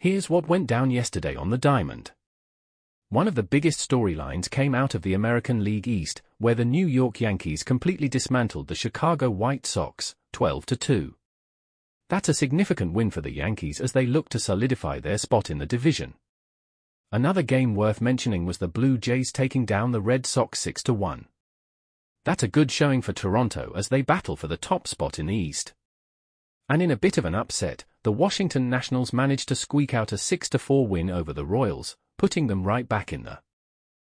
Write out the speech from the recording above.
Here's what went down yesterday on the Diamond. One of the biggest storylines came out of the American League East, where the New York Yankees completely dismantled the Chicago White Sox, 12-2. That's a significant win for the Yankees as they look to solidify their spot in the division. Another game worth mentioning was the Blue Jays taking down the Red Sox 6-1. That's a good showing for Toronto as they battle for the top spot in the East. And in a bit of an upset, the Washington Nationals managed to squeak out a 6-4 win over the Royals, putting them right back in the